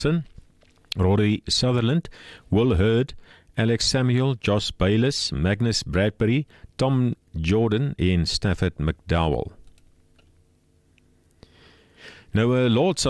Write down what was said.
Rory Sutherland, Will Hurd, Alex Samuel, Josh Bayliss, Magnus Bradbury, Tom Jordan en Stafford McDowell. Nou, Lords